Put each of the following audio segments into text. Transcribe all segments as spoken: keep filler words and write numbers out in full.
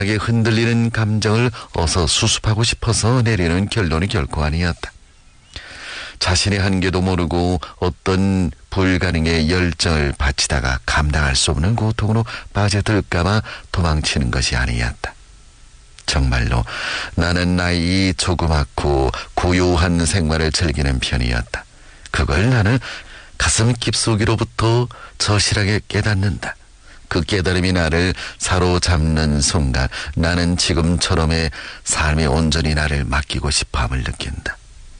흔들리는 감정을 어서 수습하고 싶어서 내리는 결론이 결코 아니었다. 자신의 한계도 모르고 어떤 불가능의 열정을 바치다가 감당할 수 없는 고통으로 빠져들까봐 도망치는 것이 아니었다. 정말로 나는 나이 조그맣고 고요한 생활을 즐기는 편이었다. 그걸 나는 가슴 깊숙이로부터 절실하게 깨닫는다. 그 깨달음이 나를 사로잡는 순간 나는 지금처럼의 삶에 온전히 나를 맡기고 싶어함을 느낀다.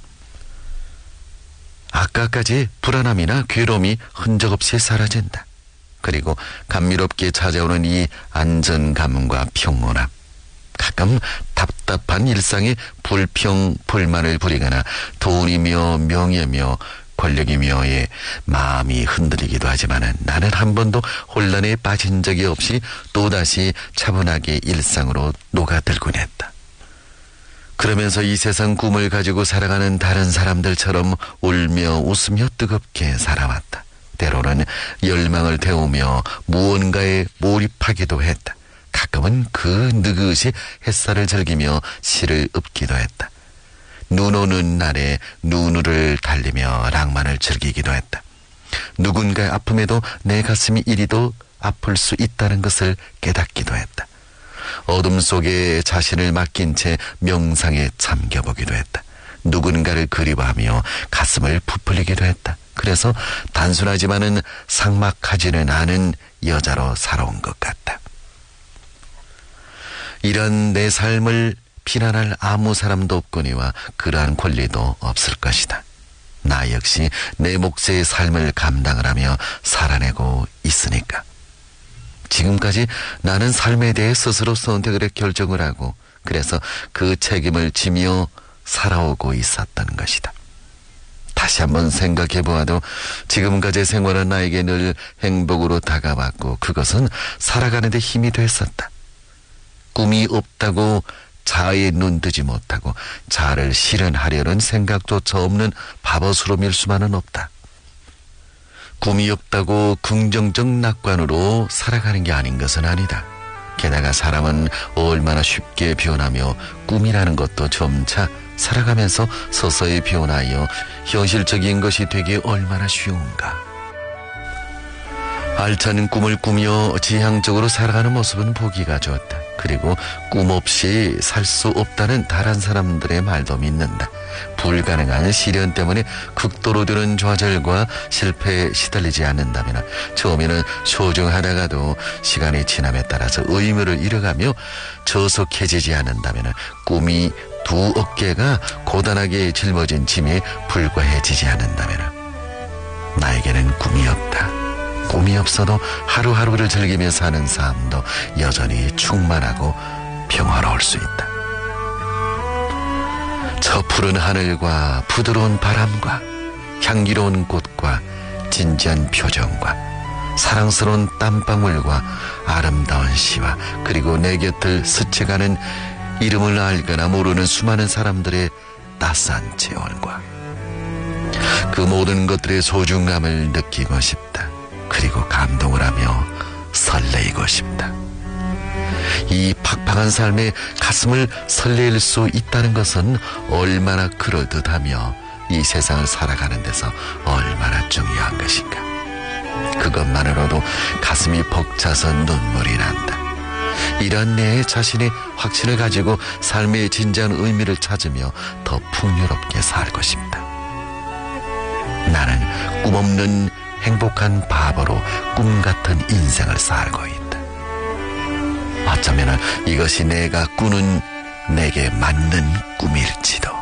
아까까지 불안함이나 괴로움이 흔적 없이 사라진다. 그리고 감미롭게 찾아오는 이 안전감과 평온함. 가끔 답답한 일상에 불평, 불만을 부리거나 돈이며 명예며 권력이며의 마음이 흔들리기도 하지만 나는 한 번도 혼란에 빠진 적이 없이 또다시 차분하게 일상으로 녹아들곤 했다. 그러면서 이 세상 꿈을 가지고 살아가는 다른 사람들처럼 울며 웃으며 뜨겁게 살아왔다. 때로는 열망을 태우며 무언가에 몰입하기도 했다. 가끔은 그 느긋이 햇살을 즐기며 시를 읊기도 했다. 눈 오는 날에 눈을 달리며 낭만을 즐기기도 했다. 누군가의 아픔에도 내 가슴이 이리도 아플 수 있다는 것을 깨닫기도 했다. 어둠 속에 자신을 맡긴 채 명상에 잠겨보기도 했다. 누군가를 그리워하며 가슴을 부풀리기도 했다. 그래서 단순하지만은 삭막하지는 않은 여자로 살아온 것 같다. 이런 내 삶을 비난할 아무 사람도 없거니와 그러한 권리도 없을 것이다. 나 역시 내 몫의 삶을 감당을 하며 살아내고 있으니까. 지금까지 나는 삶에 대해 스스로 선택을 해 결정을 하고 그래서 그 책임을 지며 살아오고 있었던 것이다. 다시 한번 생각해 보아도 지금까지 생활은 나에게 늘 행복으로 다가왔고 그것은 살아가는 데 힘이 됐었다. 꿈이 없다고 자아에 눈뜨지 못하고 자아를 실현하려는 생각조차 없는 바보스러움일 수만은 없다. 꿈이 없다고 긍정적 낙관으로 살아가는 게 아닌 것은 아니다. 게다가 사람은 얼마나 쉽게 변하며 꿈이라는 것도 점차 살아가면서 서서히 변하여 현실적인 것이 되기 얼마나 쉬운가. 알찬 꿈을 꾸며 지향적으로 살아가는 모습은 보기가 좋다. 그리고 꿈 없이 살 수 없다는 다른 사람들의 말도 믿는다. 불가능한 시련 때문에 극도로 드는 좌절과 실패에 시달리지 않는다면 처음에는 소중하다가도 시간이 지남에 따라서 의미를 잃어가며 저속해지지 않는다면 꿈이 두 어깨가 고단하게 짊어진 짐에 불과해지지 않는다면 나에게는 꿈이 없다. 꿈이 없어도 하루하루를 즐기며 사는 삶도 여전히 충만하고 평화로울 수 있다. 저 푸른 하늘과 부드러운 바람과 향기로운 꽃과 진지한 표정과 사랑스러운 땀방울과 아름다운 시와 그리고 내 곁을 스쳐가는 이름을 알거나 모르는 수많은 사람들의 따스한 체온과 그 모든 것들의 소중함을 느끼고 싶다. 그리고 감동을 하며 설레이고 싶다. 이 팍팍한 삶에 가슴을 설레일 수 있다는 것은 얼마나 그럴듯하며 이 세상을 살아가는 데서 얼마나 중요한 것인가. 그것만으로도 가슴이 벅차서 눈물이 난다. 이런 내 자신의 확신을 가지고 삶의 진지한 의미를 찾으며 더 풍요롭게 살고 싶다. 나는 꿈없는 행복한 바보로 꿈같은 인생을 살고 있다. 어쩌면 이것이 내가 꾸는 내게 맞는 꿈일지도.